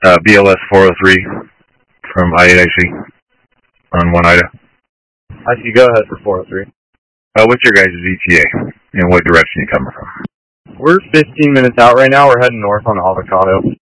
BLS 403 from I-8IC on One Ida. I see. Go ahead for 403. What's your guys' ETA and what direction you coming from? We're 15 minutes out right now. We're heading north on Avocado.